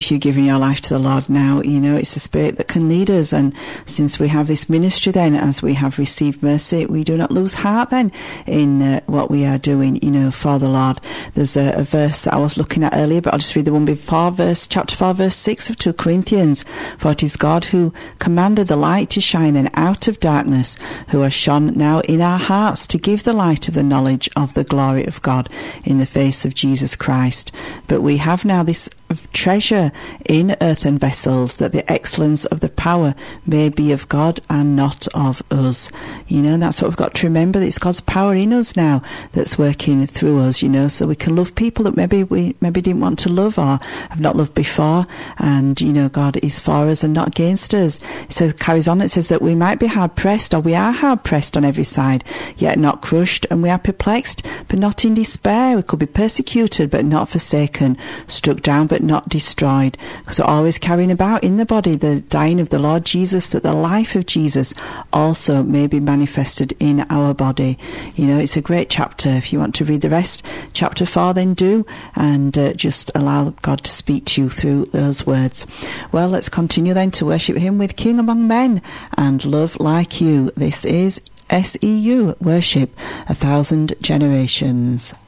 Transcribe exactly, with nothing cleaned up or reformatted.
if you're giving your life to the Lord now, you know, it's the Spirit that can lead us. And since we have this ministry then, as we have received mercy, we do not lose heart then in uh, what we are doing, you know, for the Lord. There's a, a verse that I was looking at earlier, but I'll just read the one before, verse chapter four, verse six of two Corinthians. For it is God who commanded the light to shine then out of darkness, who has shone now in our hearts to give the light of the knowledge of the glory of God in the face of Jesus Christ. But we have now this treasure in earthen vessels, that the excellence of the power may be of God and not of us. You know, and that's what we've got to remember, that it's God's power in us now that's working through us, you know, so we can love people that maybe we maybe didn't want to love or have not loved before. And, you know, God is for us and not against us. It says, carries on, it says that we might be hard pressed, or we are hard pressed on every side, yet not crushed, and we are perplexed, but not in despair. We could be persecuted, but not forsaken, struck down, but not destroyed, because we're always carrying about in the body the dying of the Lord Jesus, that the life of Jesus also may be manifested in our body. You know, it's a great chapter. If you want to read the rest, chapter four, then do, and uh, just allow God to speak to you through those words. Well, let's continue then to worship him with King Among Men and Love Like You. This is S E U, Worship a Thousand Generations.